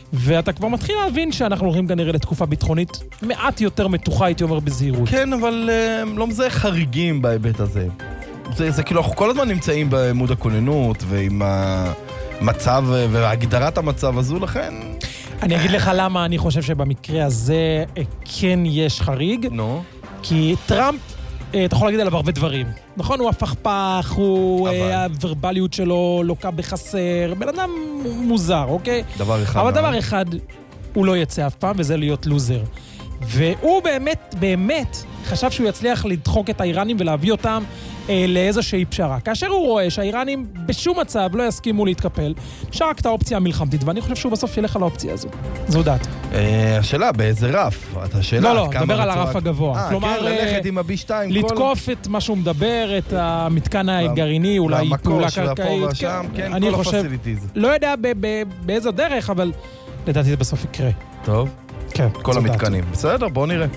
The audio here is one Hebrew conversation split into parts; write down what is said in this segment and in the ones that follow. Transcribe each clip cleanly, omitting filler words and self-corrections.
ואתה כבר מתחיל להבין שאנחנו הולכים כנראה לתקופה ביטחונית מעט יותר מתוחה, הייתי אומר בזהירות. כן, אבל לא מזהה חריגים בהיבט הזה. זה כאילו, אנחנו כל הזמן נמצאים בעמוד הכוננות, ועם המצב והגדרת המצב הזו, לכן... אני אגיד לך למה אני חושב שבמקרה הזה כן יש חריג. נו. כי טראמפ, אתה יכול להגיד עליו הרבה דברים. נכון, הוא הפכפך, הוורבליות שלו לוקה בחסר, בן אדם מוזר, אוקיי? דבר אחד. אבל דבר אחד, הוא לא יצא אף פעם, וזה להיות לוזר. והוא באמת חשב שהוא יצליח לדחוק את האיראנים ולהביא אותם לאיזושהי פשרה. כאשר הוא רואה שהאיראנים בשום מצב לא יסכימו להתקפל, אפשר רק את האופציה המלחמתית, ואני חושב שהוא בסוף ילך על האופציה הזו. זו דעת. השאלה, באיזה רף? לא, דבר על הרף הגבוה. כלומר, ללכת עם ה-B2, לתקוף את מה שהוא מדבר, את המתקן הגרעיני, אולי פעולה קרקעית. אני חושב, לא יודע באיזו דרך, אבל לדעתי זה בסוף יקרה. טוב. כן. כל המתקנים. בסדר, בואו נראה.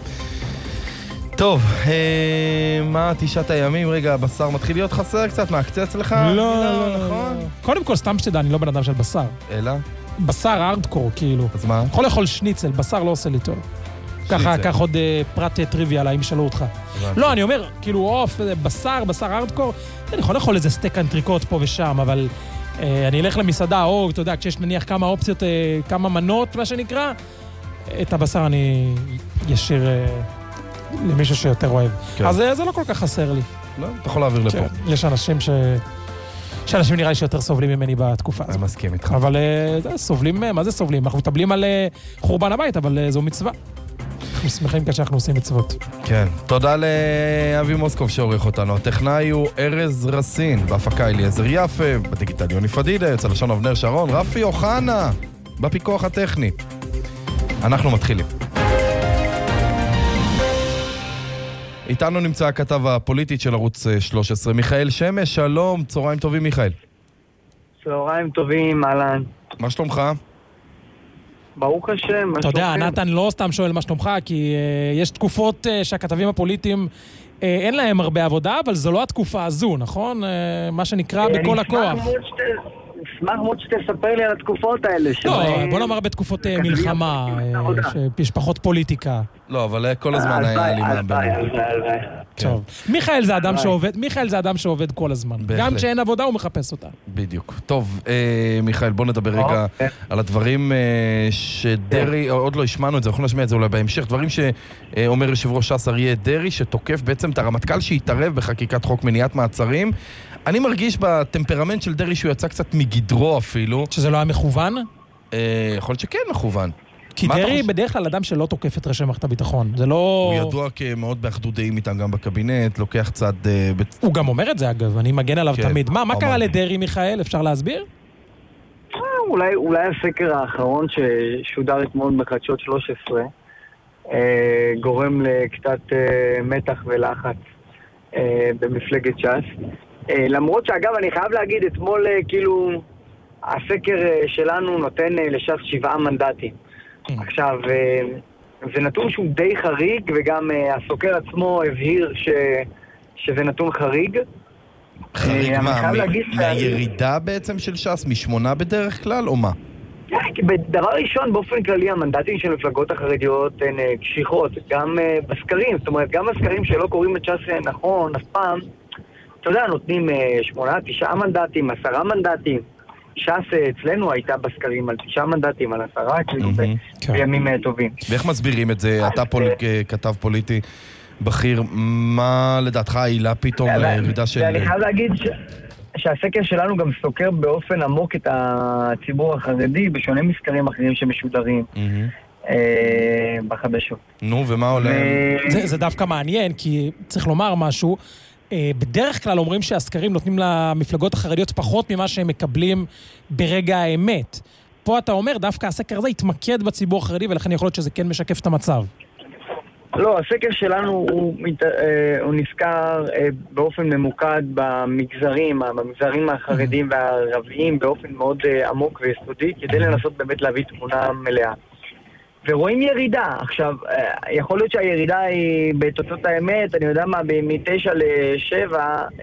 טוב, מה 9 הימים? רגע, הבשר מתחיל להיות חסר קצת? מהקצץ לך? לא, נכון? קודם כל, סתם שתדע, אני לא בן אדם של בשר. אלא? בשר ארדקור, כאילו. אז מה? יכול לאכול שניצל, בשר לא עושה לי טוב. ככה, כך עוד פרט טריוויה עליי, אם שאלו אותך. לא, אני אומר, כאילו, עוף, בשר ארדקור, אני יכול לאכול איזה סטייק אנטריקוט פה ושם, אבל אני אלך למסעדה, או, אתה יודע, כשיש נניח כמה אופציות, כמה מנות, מה שנקרא, את הבשר אני ישיר למישהו שיותר אוהב. אז זה לא כל כך חסר לי. לא, אתה יכול להעביר לפה. יש אנשים שאנשים נראה לי שיותר סובלים ממני בתקופה הזאת. אני מסכים איתך. אבל סובלים, מה זה סובלים? אנחנו מטבלים על חורבן הבית, אבל זו מצווה. אנחנו שמחים כשאנחנו עושים מצוות. כן. תודה לאבי מוסקוב שעורך אותנו. הטכנאי הוא ארז רסין, בהפקה אליעזר יפה, בדיגיטל יוני פדידה, אצל לשון אבנר שרון, רפי אוחנה, בפיקוח הטכני. אנחנו מתחילים. איתנו נמצא הכתב הפוליטית של ערוץ 13, מיכאל שמש, שלום, צהריים טובים מיכאל. צהריים טובים, אהלן. מה שלומך? ברוך השם. אתה יודע, נתן לא סתם שואל מה שלומך, כי יש תקופות שהכתבים הפוליטיים אין להם הרבה עבודה, אבל זו לא התקופה הזו, נכון? מה שנקרא בכל הכוח. אשמח מאוד שתספר לי על התקופות האלה. לא, בוא נאמר בתקופות מלחמה, שיש פחות פוליטיקה. לא, אבל כל הזמן היה לי מהבנים. טוב. מיכאל זה אדם שעובד כל הזמן. גם כשאין עבודה הוא מחפש אותה. בדיוק. טוב, מיכאל, בוא נדבר רגע על הדברים שדרי, עוד לא השמענו את זה, אנחנו נשמע את זה אולי בהמשך, דברים שאומר יושב ראש ש"ס אריה דרעי, שתוקף בעצם את הרמטכ"ל שהתערב בחקיקת חוק מניעת מעצרים. אני מרגיש בטמפרמנט של דרעי שהוא יצא קצת מגדרו אפילו. שזה לא היה מכוון? יכול להיות שכן מכוון. כי דרעי בדרך כלל אדם שלא תוקף את ראשי מערכת הביטחון. זה לא... הוא ידוע כמאוד באחדודאים איתם גם בקבינט, לוקח צד... הוא גם אומר את זה אגב, אני מגן עליו תמיד. מה קרה לדרעי מיכאל? אפשר להסביר? אולי הסקר האחרון ששודר אתמול בחדשות 13 גורם לקצת מתח ולחץ במפלגת ש"ס. למרות שאגב אני חייב להגיד אתמול כאילו הסקר שלנו נותן לש"ס 7 מנדטים. עכשיו זה נתון שהוא די חריג וגם הסוקר עצמו הבהיר שזה נתון חריג. חריג מה? מהירידה בעצם של ש"ס מ8 בדרך כלל או מה? דבר ראשון באופן כללי המנדטים של מפלגות החרדיות הן קשיחות גם בסקרים, זאת אומרת גם בסקרים שלא קוראים את ש"ס נכון אף פעם אתה יודע, נותנים 8, 9 מנדטים, 10 מנדטים. ש"ס אצלנו הייתה בסקרים על 9 מנדטים, על 10 אצלנו בימים טובים. ואיך מסבירים את זה? אתה כתב פוליטי בכיר, מה לדעתך העילה פתאום ירידה של... אני חייב להגיד שהסקר שלנו גם סוקר באופן עמוק את הציבור החרדי, בשונה מסקרים אחרים שמשודרים בחדשות. נו, ומה עולה? זה דווקא מעניין, כי צריך לומר משהו, בדרך כלל אומרים שהסקרים נותנים למפלגות החרדיות פחות ממה שהם מקבלים ברגע האמת. פה אתה אומר, דווקא הסקר הזה התמקד בציבור החרדי, ולכן יכול להיות שזה כן משקף את המצב. לא, הסקר שלנו הוא נזכר באופן ממוקד במגזרים החרדים והערביים, באופן מאוד עמוק ויסודי, כדי לנסות באמת להביא תמונה מלאה. ורואים ירידה. עכשיו, יכול להיות שהירידה היא בתוצאות האמת, אני יודע מה, מ-9 ל-7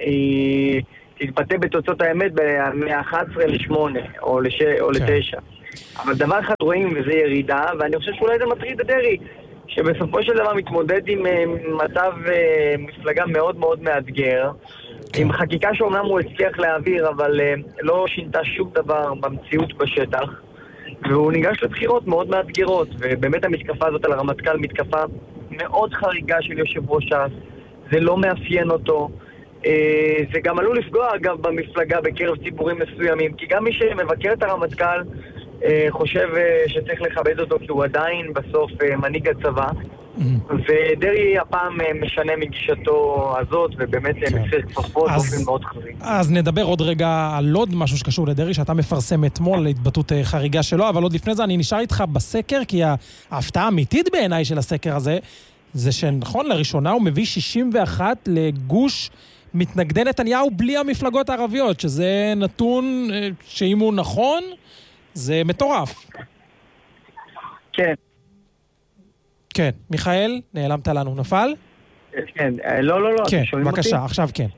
היא תתבטא בתוצאות האמת מ-11 ל-8 או ל-9. אבל דבר אחד רואים וזה ירידה, ואני חושב שאולי זה מטריד את דרעי, שבסופו של דבר מתמודד עם מצב מפלגה מאוד מאוד מאתגר, עם חקיקה שאומנם הוא הצליח להעביר, אבל לא שינתה שום דבר במציאות בשטח, והוא ניגש לבחירות מאוד מאתגרות, ובאמת המתקפה הזאת על הרמטכ"ל מתקפה מאוד חריגה של יושב ראש ש"ס, זה לא מאפיין אותו, זה גם עלול לפגוע אגב במפלגה בקרב ציבורים מסוימים, כי גם מי שמבקר את הרמטכ"ל חושב שצריך לכבד אותו, כי הוא עדיין בסוף מנהיג הצבא, ודרעי הפעם משנה מגישתו הזאת, ובאמת מסיר כפפות באופן מאוד חריג. אז נדבר עוד רגע על עוד משהו שקשור לדרעי, שאתה מפרסם אתמול להתבטאות חריגה שלו, אבל עוד לפני זה אני נשאר איתך בסקר, כי ההפתעה האמיתית בעיניי של הסקר הזה, זה שנכון, לראשונה הוא מביא 61 לגוש מתנגדי נתניהו בלי המפלגות הערביות, שזה נתון שאם הוא נכון, זה מטורף. כן. כן, מיכאל, נעלמת לנו, נפל? כן, לא, כן, בבקשה, עכשיו כן.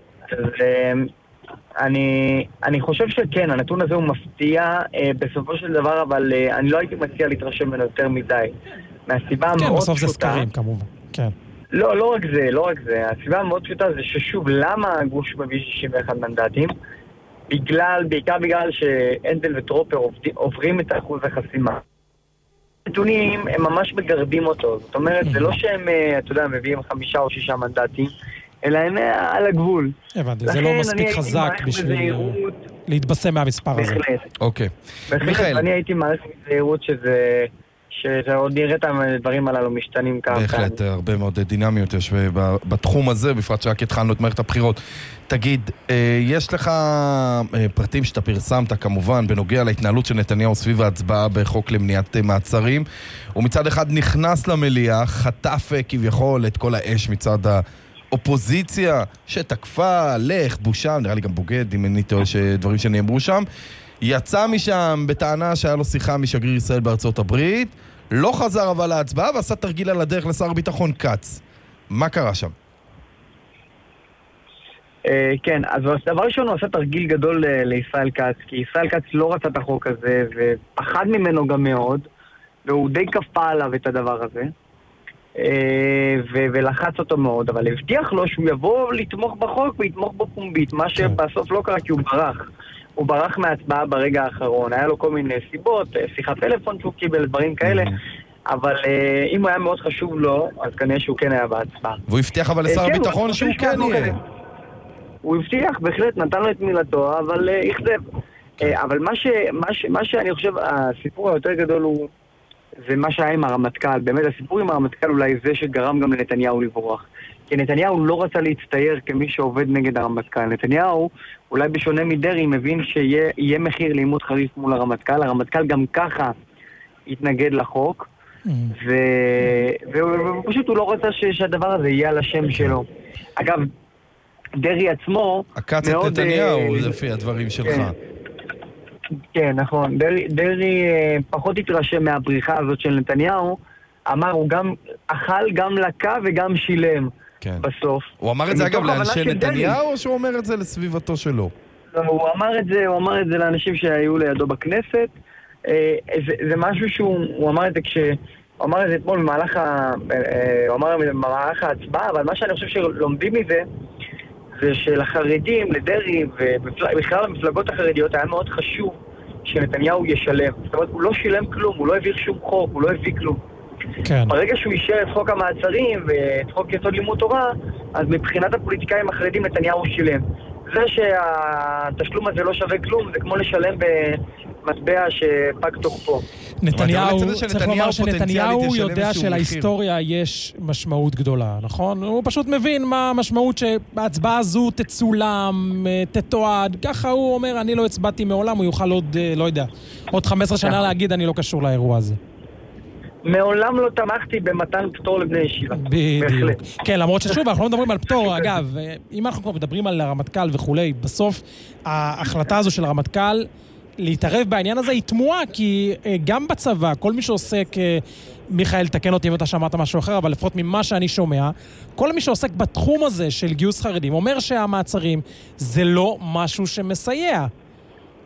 אני חושב שכן, הנתון הזה הוא מפתיע בסופו של דבר, אבל אני לא הייתי מציע להתרשם ממנו יותר מדי. מהסיבה מאוד פשוטה... כן, בסוף זה סקרים כמובן, כן. לא רק זה. הסיבה המאוד פשוטה זה ששוב, למה הגוש מביא 61 מנדטים? בעיקר בגלל שאנדל וטרופר עוברים את אחוז החסימה. הנתונים הם ממש מגרדים אותו, זאת אומרת, זה לא שהם, אתה יודע, מביאים 5 או 6 מנדטים, אלא הם על הגבול. הבנתי, זה לא מספיק חזק בשביל להתבשם מהמספר הזה. אוקיי. בהחלט, אני הייתי מעריך בזהירות שעוד נראה את הדברים הללו משתנים ככה. בהחלט, הרבה מאוד דינמיות יש בתחום הזה, בפרט שרק התחלנו את מערכת הבחירות. תגיד, יש לך פרטים שאתה פרסמת כמובן בנוגע להתנהלות של נתניהו סביב ההצבעה בחוק למניעת מעצרים, ומצד אחד נכנס למליאה, חטף כביכול את כל האש מצד האופוזיציה, שתקפה, לך, בושה, נראה לי גם בוגד, אם אני טועה שדברים שנאמרו שם, יצא משם בטענה שהיה לו שיחה משגריר ישראל בארצות הברית, לא חזר אבל להצבעה ועשה תרגיל על הדרך לשר הביטחון קץ. מה קרה שם? כן, אז דבר ראשון הוא עשה תרגיל גדול לישראל קץ, כי ישראל קץ לא רצה את החוק הזה ופחד ממנו גם מאוד, והוא די כפה עליו את הדבר הזה, ולחץ אותו מאוד, אבל הבטיח לו שהוא יבוא לתמוך בחוק ויתמוך בו פומבית, מה שבסוף לא קרה כי הוא ברח. הוא ברח מההצבעה ברגע האחרון, היה לו כל מיני סיבות, שיחת טלפון שהוא קיבל, דברים כאלה, אבל אם הוא היה מאוד חשוב לו, אז כנראה שהוא כן היה בהצבעה. והוא הבטיח אבל לשר הביטחון שהוא כן יהיה. הוא הבטיח, בהחלט, נתן לו את מילתו, אבל יחזב. אבל מה שאני חושב, הסיפור היותר גדול הוא, זה מה שהיה עם הרמטכ"ל. באמת, הסיפור עם הרמטכ"ל אולי זה שגרם גם לנתניהו לברוח. כי נתניהו לא רצה להצטייר כמי שעובד נגד הרמטכ"ל. נתניהו, אולי בשונה מדרעי, מבין שיהיה מחיר לעימות חריף מול הרמטכ"ל. הרמטכ"ל גם ככה התנגד לחוק, ופשוט הוא לא רצה שהדבר הזה יהיה על השם שלו. אגב, דרעי עצמו... עקץ את נתניהו, לפי הדברים שלך. כן, נכון. דרעי פחות התרשם מהבריחה הזאת של נתניהו, אמר, הוא גם אכל, גם לקה וגם שילם בסוף. הוא אמר את זה אגב לאנשי נתניהו או שהוא אומר את זה לסביבתו שלו? הוא אמר את זה לאנשים שהיו לידו בכנסת. זה משהו שהוא אמר את זה הוא אמר את זה אתמול במהלך ההצבעה, אבל מה שאני חושב שלומדים מזה זה שלחרדים, לדרעי ובכלל המפלגות החרדיות היה מאוד חשוב שנתניהו ישלם. זאת אומרת, הוא לא שילם כלום, הוא לא העביר שום חוק, הוא לא הביא כלום. כן. ברגע שהוא אישר את חוק המעצרים ואת חוק יסוד לימוד תורה, אז מבחינת הפוליטיקאים החרדים נתניהו שילם. זה שהתשלום הזה לא שווה כלום, זה כמו לשלם במטבע שפג תוקפו. נתניהו, צריך לומר שנתניהו יודע שלהיסטוריה יש משמעות גדולה, נכון? הוא פשוט מבין מה המשמעות שההצבעה הזו תצולם, תתועד. ככה הוא אומר, אני לא הצבעתי מעולם, הוא יוכל עוד, לא יודע, עוד 15 שנה להגיד, אני לא קשור לאירוע הזה. מעולם לא תמכתי במתן פטור לבני ישיבה. בדיוק. כן, למרות ששוב, אנחנו לא מדברים על פטור. אגב, אם אנחנו כבר מדברים על הרמטכ"ל וכולי, בסוף ההחלטה הזו של הרמטכ"ל להתערב בעניין הזה היא תמוהה, כי גם בצבא, כל מי שעוסק, מיכאל, תקן אותי אם אתה שמעת משהו אחר, אבל לפחות ממה שאני שומע, כל מי שעוסק בתחום הזה של גיוס חרדים, אומר שהמעצרים זה לא משהו שמסייע.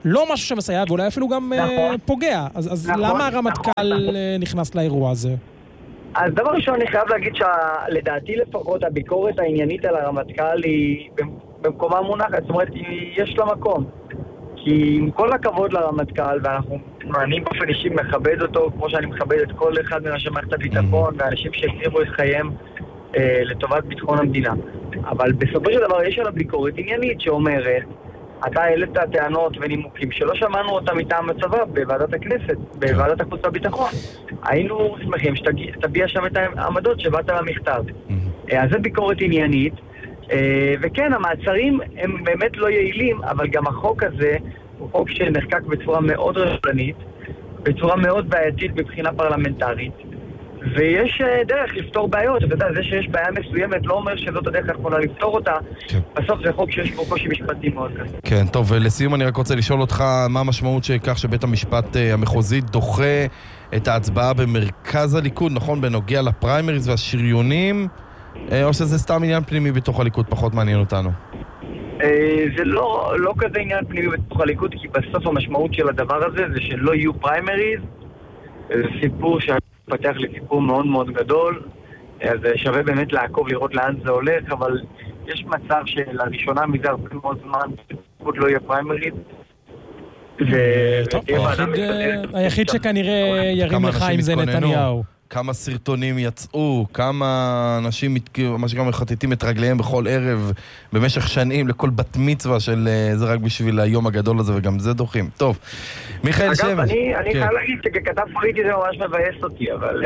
לא משהו שמסייע, ואולי אפילו גם פוגע. אז למה הרמטכ"ל נכנס לאירוע הזה? אז דבר ראשון, אני חייב להגיד שלדעתי לפחות הביקורת העניינית על הרמטכ"ל היא במקומה מונחת, זאת אומרת, יש לה מקום. כי עם כל הכבוד לרמטכ"ל, ואני באופן אישי מכבד אותו, כמו שאני מכבד את כל אחד מראשי מערכת הביטחון, ואנשים שהקריבו את חייהם לטובת ביטחון המדינה. אבל בסופו של דבר יש עליו ביקורת עניינית שאומרת, אתה העלית טענות ונימוקים שלא שמענו אותם מטעם הצבא בוועדת הכנסת, בוועדת החוץ והביטחון. היינו שמחים שתביע שם את העמדות שבאת למכתב. אז זה ביקורת עניינית, וכן, המעצרים הם באמת לא יעילים, אבל גם החוק הזה הוא חוק שנחקק בצורה מאוד רשלנית, בצורה מאוד בעייתית מבחינה פרלמנטרית, ויש דרך לפתור בעיות. אתה יודע, זה שיש בעיה מסוימת לא אומר שזאת הדרך יכולה לפתור אותה. בסוף זה חוק שיש בו קושי משפטי מאוד כזה. כן, טוב, ולסיום אני רק רוצה לשאול אותך מה המשמעות שכך שבית המשפט המחוזי דוחה את ההצבעה במרכז הליכוד, נכון, בנוגע לפריימריז והשריונים, או שזה סתם עניין פנימי בתוך הליכוד, פחות מעניין אותנו? זה לא כזה עניין פנימי בתוך הליכוד, כי בסוף המשמעות של הדבר הזה זה שלא יהיו פריימריז. זה סיפור שפתח לסיפור מאוד מאוד גדול, אז שווה באמת לעקוב לראות לאן זה הולך, אבל יש מצב שלראשונה מזה הרבה מאוד זמן בליכוד לא יהיה פריימריז. טוב, היחיד שכנראה ירים לך עם זה נתניהו. כמה סרטונים יצאו, כמה אנשים מה שגם מחטטים את רגליהם בכל ערב במשך שנים לכל בת מצווה של זה רק בשביל היום הגדול הזה, וגם זה דוחים. טוב, מיכאל שמש. אגב, אני חייב להגיד שככתב פוליטי זה ממש מבאס אותי, אבל...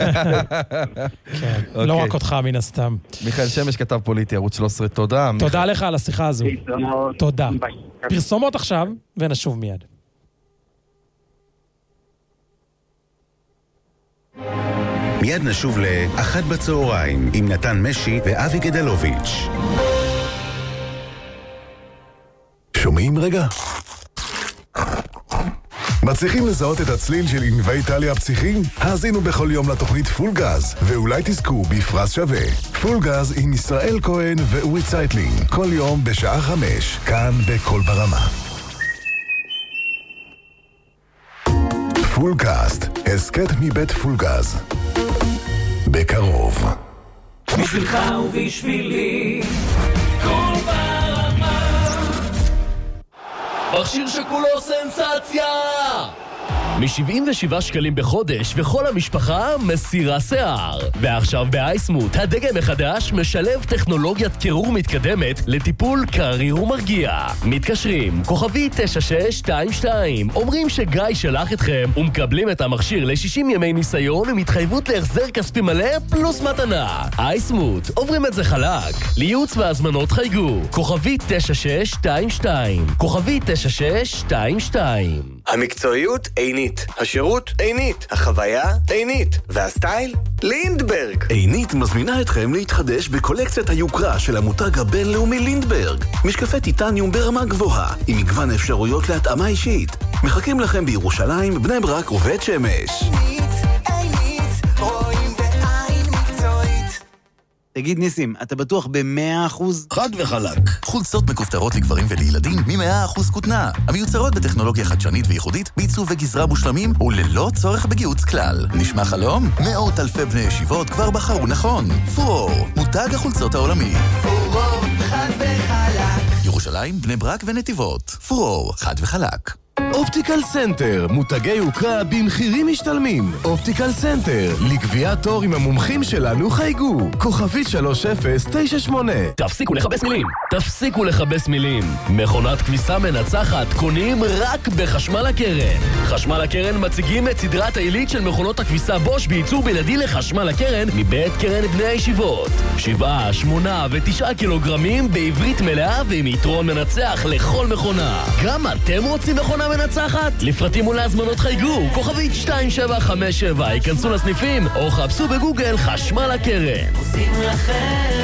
לא רק אותך מן הסתם. מיכאל שמש, כתב פוליטי, ערוץ 13, תודה. תודה לך על השיחה הזו. תודה. פרסומות עכשיו, ונשוב מיד. מיד נשוב לאחת בצהריים עם נתן משי ואבי גדלוביץ'. שומעים רגע? מצליחים לזהות את הצליל של ענבי איטליה הפסיכיים? האזינו בכל יום לתוכנית פול גז, ואולי תזכו בפרס שווה. פול גז עם ישראל כהן ואורי צייטלין, כל יום בשעה 5, כאן בכל ברמה. פול קאסט, הסקט מבית פול גז. בקרוב. בשבילך ובשבילי, כל ברמה. מכשיר שכולו סנסציה! מ-77 שקלים בחודש, וכל המשפחה מסירה שיער. ועכשיו באייסמוט, הדגם החדש משלב טכנולוגיית קירור מתקדמת לטיפול קריר ומרגיע. מתקשרים, כוכבי 9622, אומרים שגיא שלח אתכם, ומקבלים את המכשיר ל-60 ימי ניסיון עם התחייבות להחזר כספי מלא פלוס מתנה. אייסמוט, עוברים את זה חלק. לייעוץ והזמנות חייגו, כוכבי 9622, כוכבי 9622. המקצועיות עינית, השירות עינית, החוויה עינית, והסטייל לינדברג. עינית מזמינה אתכם להתחדש בקולקציית היוקרה של המותג הבינלאומי לינדברג. משקפי טיטניום ברמה גבוהה, עם מגוון אפשרויות להתאמה אישית. מחכים לכם בירושלים, בני ברק ובית שמש. עינית, רואים בעין מקצועית. תגיד ניסים, אתה בטוח ב100%? חד וחלק. חולצות מכופתרות לגברים ולילדים מ100% כותנה. המיוצרות בטכנולוגיה חדשנית וייחודית, בעיצוב וגזרה מושלמים וללא צורך בגיוץ כלל. נשמע חלום? מאות אלפי בני ישיבות כבר בחרו נכון. פורור, מותג החולצות העולמי. פורור, חד וחלק. ירושלים, בני ברק ונתיבות. פורור, חד וחלק. אופטיקל סנטר, מותגי יוקרה במחירים משתלמים. אופטיקל סנטר, לקביעת תור עם המומחים שלנו חייגו. כוכבית 3098. תפסיקו לחבס מילים. תפסיקו לחבס מילים. מכונת כביסה מנצחת קונים רק בחשמל הקרן. חשמל הקרן מציגים את סדרת העילית של מכונות הכביסה בוש בייצור בלעדי לחשמל הקרן מבית קרן בני הישיבות. 7, 8 ו9 קילוגרמים בעברית מלאה ועם יתרון מנצח לכל מכונה. גם אתם רוצים מכונה מנצחת? לפרטים ולהזמנות חייגו, כוכבית 2757, ייכנסו לסניפים או חפשו בגוגל חשמל הקרן. עושים לכם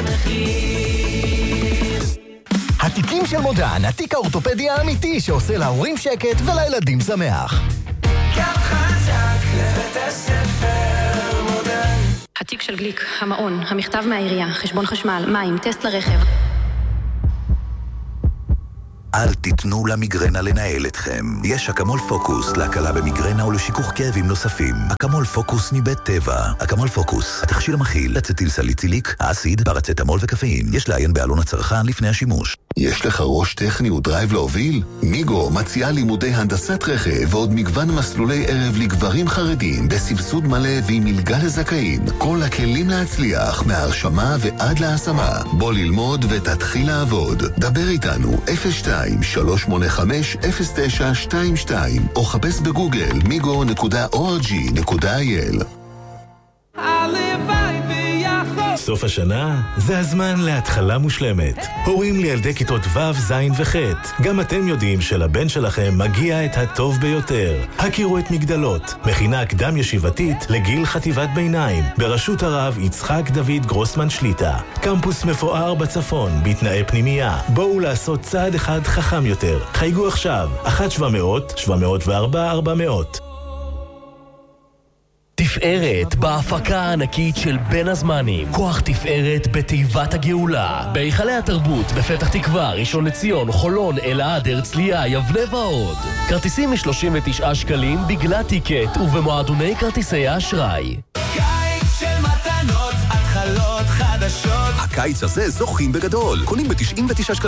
מחיר. התיקים של מודן, התיק האורתופדי האמיתי שעושה להורים שקט ולילדים שמח. קו חזק לבית הספר מודן. התיק של גליק, המעון, המכתב מהעירייה, חשבון חשמל, מים, טסט לרכב. אל תיתנו למיגרנה לנהל אתכם. יש אקמול פוקוס להקלה במיגרנה ולשיכוך כאבים נוספים. אקמול פוקוס מבית טבע. אקמול פוקוס, התכשיר המכיל אצטיל סליציליק, האסיד, פרצטמול וקפאין. יש לעיין בעלון הצרכן לפני השימוש. יש לך ראש טכני ודרייב להוביל? מיגו מציעה לימודי הנדסת רכב ועוד מגוון מסלולי ערב לגברים חרדים בסבסוד מלא ועם מלגה לזכאים. כל הכלים להצליח מההרשמה ועד להשמה. בוא ללמוד ותתחיל לעבוד. דבר איתנו 02-385-0922 או חפש בגוגל migo.org.il. סוף השנה זה הזמן להתחלה מושלמת. הורים לילדי כיתות ו', ז' וח'. גם אתם יודעים שלבן שלכם מגיע את הטוב ביותר. הכירו את מגדלות, מכינה קדם ישיבתית לגיל חטיבת ביניים, בראשות הרב יצחק דוד גרוסמן שליטה. קמפוס מפואר בצפון, בתנאי פנימייה. בואו לעשות צעד אחד חכם יותר. חייגו עכשיו, 1-700-704-400. תפארת בהפקה הענקית של בין הזמנים. כוח תפארת בתיבת הגאולה. בהיכלי התרבות בפתח תקווה, ראשון לציון, חולון, אלעד, הרצליה, יבנה ועוד. כרטיסים מ-39 שקלים בגלל טיקט ובמועדוני כרטיסי האשראי. קיץ של מתנות, התחלות חדשות. הקיץ הזה זוכים בגדול. קונים ב-99 שקלים